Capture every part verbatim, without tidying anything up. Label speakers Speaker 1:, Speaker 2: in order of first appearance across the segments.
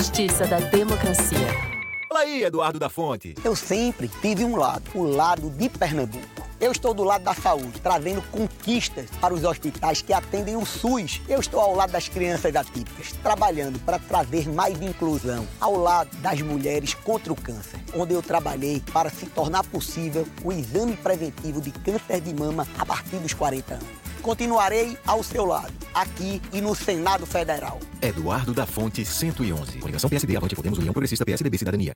Speaker 1: Justiça da democracia.
Speaker 2: Fala aí, Eduardo da Fonte.
Speaker 3: Eu sempre tive um lado, o lado de Pernambuco. Eu estou do lado da saúde, trazendo conquistas para os hospitais que atendem o SUS. Eu estou ao lado das crianças atípicas, trabalhando para trazer mais inclusão, ao lado das mulheres contra o câncer, onde eu trabalhei para se tornar possível o exame preventivo de câncer de mama a partir dos quarenta anos. Continuarei ao seu lado, aqui e no Senado Federal.
Speaker 2: Eduardo da Fonte, cento e onze. Coligação P S D, Avante Podemos, União Progressista, P S D B, Cidadania.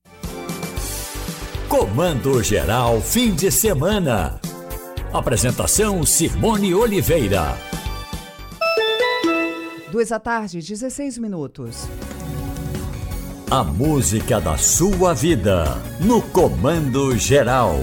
Speaker 4: Comando Geral, fim de semana. Apresentação Simone Oliveira.
Speaker 5: Duas da tarde, dezesseis minutos.
Speaker 4: A música da sua vida, no Comando Geral.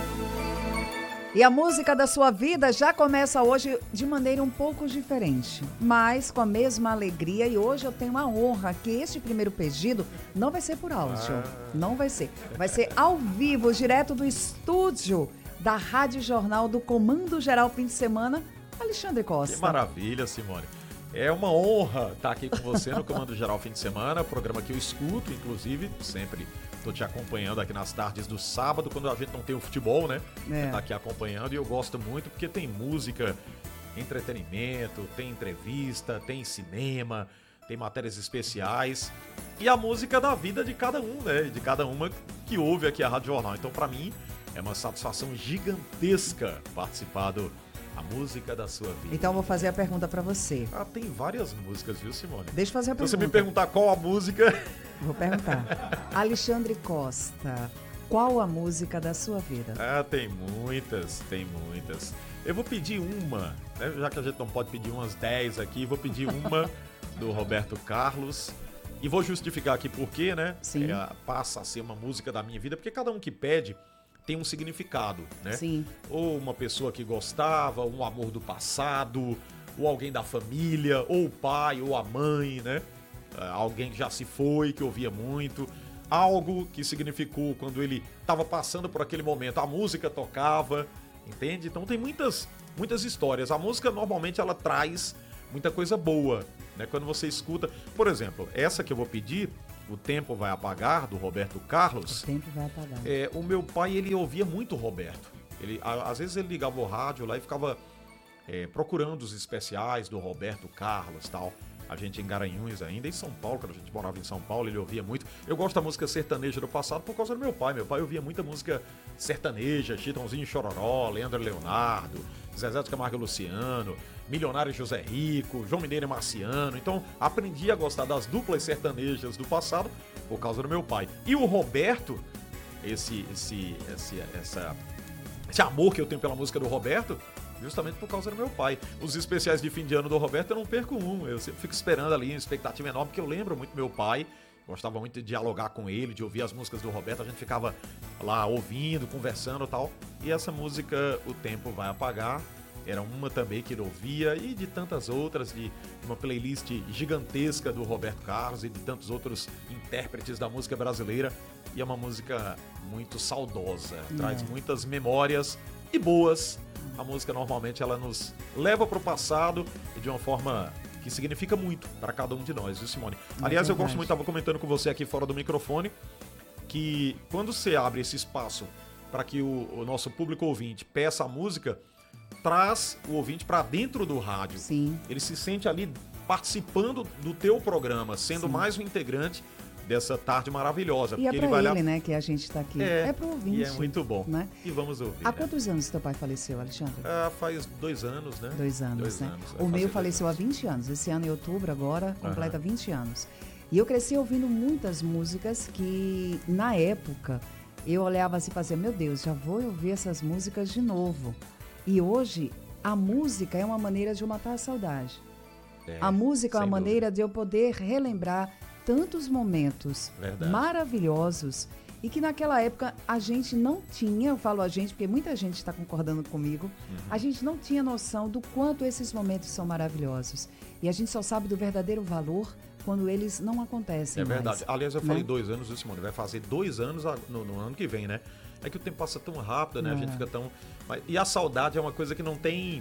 Speaker 5: E a música da sua vida já começa hoje de maneira um pouco diferente, mas com a mesma alegria. E hoje eu tenho a honra que este primeiro pedido não vai ser por áudio, ah. não vai ser. Vai ser ao vivo, direto do estúdio da Rádio Jornal do Comando Geral Fim de Semana, Alexandre Costa.
Speaker 6: Que maravilha, Simone. É uma honra estar aqui com você no Comando Geral Fim de Semana, programa que eu escuto, inclusive, sempre estou te acompanhando aqui nas tardes do sábado, quando a gente não tem o futebol, né? É. Tá aqui acompanhando e eu gosto muito porque tem música, entretenimento, tem entrevista, tem cinema, tem matérias especiais e a música da vida de cada um, né? De cada uma que ouve aqui a Rádio Jornal. Então, para mim, é uma satisfação gigantesca participar do A Música da Sua Vida.
Speaker 5: Então eu vou fazer a pergunta pra você.
Speaker 6: Ah, tem várias músicas, viu, Simone?
Speaker 5: Deixa eu fazer a pergunta.
Speaker 6: Se você me perguntar qual a música...
Speaker 5: Vou perguntar. Alexandre Costa, qual a música da sua vida?
Speaker 6: Ah, tem muitas, tem muitas. Eu vou pedir uma, né? Já que a gente não pode pedir umas dez aqui, vou pedir uma do Roberto Carlos. E vou justificar aqui por quê, né?
Speaker 5: Sim.
Speaker 6: É, passa a ser uma música da minha vida, porque cada um que pede tem um significado, né?
Speaker 5: Sim.
Speaker 6: Ou uma pessoa que gostava, um amor do passado, ou alguém da família, ou o pai, ou a mãe, né? Alguém que já se foi, que ouvia muito. Algo que significou quando ele estava passando por aquele momento. A música tocava, entende? Então tem muitas, muitas histórias. A música normalmente ela traz muita coisa boa, né? Quando você escuta, por exemplo, essa que eu vou pedir, O Tempo Vai Apagar, do Roberto Carlos.
Speaker 5: O Tempo Vai Apagar.
Speaker 6: É, o meu pai, ele ouvia muito o Roberto. Ele, a, às vezes ele ligava o rádio lá e ficava é, procurando os especiais do Roberto Carlos e tal. A gente em Garanhuns ainda, em São Paulo, quando a gente morava em São Paulo, ele ouvia muito. Eu gosto da música sertaneja do passado por causa do meu pai. Meu pai ouvia muita música sertaneja, Chitãozinho e Chororó, Leandro e Leonardo, Zezé de Camargo e Luciano, Milionário José Rico, João Mineiro e Marciano. Então, aprendi a gostar das duplas sertanejas do passado por causa do meu pai. E o Roberto, esse, esse, esse, essa, esse amor que eu tenho pela música do Roberto, justamente por causa do meu pai. Os especiais de fim de ano do Roberto eu não perco um. Eu sempre fico esperando ali, uma expectativa enorme, porque eu lembro muito do meu pai. Gostava muito de dialogar com ele, de ouvir as músicas do Roberto. A gente ficava lá ouvindo, conversando e tal. E essa música, O Tempo Vai Apagar, era uma também que ele ouvia. E de tantas outras, de uma playlist gigantesca do Roberto Carlos e de tantos outros intérpretes da música brasileira. E é uma música muito saudosa. Traz é. muitas memórias e boas. A música normalmente ela nos leva para o passado e de uma forma que significa muito para cada um de nós, viu, Simone? Aliás, é eu gosto muito, estava comentando com você aqui fora do microfone, que quando você abre esse espaço para que o, o nosso público ouvinte peça a música, traz o ouvinte para dentro do rádio.
Speaker 5: Sim.
Speaker 6: Ele se sente ali participando do teu programa, sendo Sim. mais um integrante dessa tarde maravilhosa.
Speaker 5: E
Speaker 6: porque
Speaker 5: é pra
Speaker 6: ele, vai
Speaker 5: ele,
Speaker 6: lá...
Speaker 5: né, que a gente tá aqui.
Speaker 6: É,
Speaker 5: é pro ouvinte.
Speaker 6: E é muito bom.
Speaker 5: Né?
Speaker 6: E vamos ouvir.
Speaker 5: Há
Speaker 6: né?
Speaker 5: quantos anos teu pai faleceu, Alexandre?
Speaker 6: Ah, faz dois anos, né?
Speaker 5: Dois anos,
Speaker 6: dois
Speaker 5: né?
Speaker 6: anos.
Speaker 5: O meu faleceu há vinte anos. Esse ano, em outubro, agora, completa uhum. vinte anos. E eu cresci ouvindo muitas músicas que, na época, eu olhava assim e fazia, meu Deus, já vou ouvir essas músicas de novo. E hoje, a música é uma maneira de eu matar a saudade. É, a música é uma dúvida. maneira de eu poder relembrar tantos momentos Verdade. maravilhosos e que naquela época a gente não tinha, eu falo a gente porque muita gente está concordando comigo, uhum. a gente não tinha noção do quanto esses momentos são maravilhosos. E a gente só sabe do verdadeiro valor quando eles não acontecem
Speaker 6: É verdade.
Speaker 5: mais,
Speaker 6: Aliás, eu
Speaker 5: né?
Speaker 6: falei dois anos, viu, Simone? Vai fazer dois anos no, no ano que vem, né? É que o tempo passa tão rápido, né? É. A gente fica tão... E a saudade é uma coisa que não tem...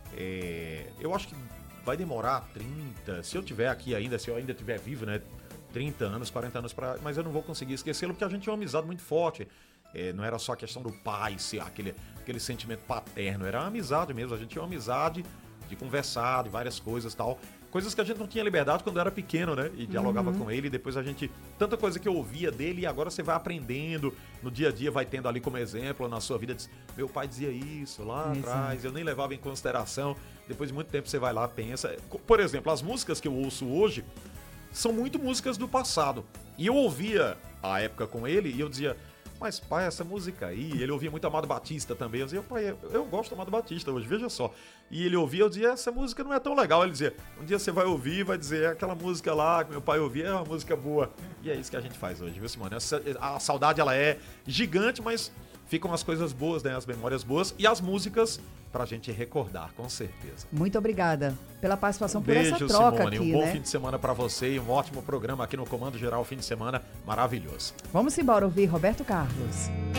Speaker 6: É... Eu acho que vai demorar trinta... Se eu tiver aqui ainda, se eu ainda estiver vivo, né? trinta anos, quarenta anos, pra, mas eu não vou conseguir esquecê-lo porque a gente tinha uma amizade muito forte. É, não era só a questão do pai, ser aquele, aquele sentimento paterno, era uma amizade mesmo. A gente tinha uma amizade de conversar, de várias coisas e tal. Coisas que a gente não tinha liberdade quando era pequeno, né? E dialogava uhum. com ele, e depois a gente... Tanta coisa que eu ouvia dele, e agora você vai aprendendo, no dia a dia vai tendo ali como exemplo na sua vida. Diz, meu pai dizia isso lá Exato. atrás, eu nem levava em consideração. Depois de muito tempo você vai lá, pensa... Por exemplo, as músicas que eu ouço hoje são muito músicas do passado. E eu ouvia a época com ele, e eu dizia... Mas, pai, essa música aí... Ele ouvia muito Amado Batista também. Eu dizia, pai, eu, eu gosto do Amado Batista hoje, veja só. E ele ouvia, eu dizia, essa música não é tão legal. Ele dizia, um dia você vai ouvir e vai dizer, aquela música lá que meu pai ouvia é uma música boa. E é isso que a gente faz hoje, viu, Simone? A saudade, ela é gigante, mas ficam as coisas boas, né? As memórias boas e as músicas pra gente recordar, com certeza.
Speaker 5: Muito obrigada pela participação,
Speaker 6: um
Speaker 5: por
Speaker 6: beijo,
Speaker 5: essa troca
Speaker 6: Simone,
Speaker 5: aqui,
Speaker 6: um bom
Speaker 5: né?
Speaker 6: fim de semana pra você e um ótimo programa aqui no Comando Geral, fim de semana maravilhoso.
Speaker 5: Vamos embora ouvir Roberto Carlos.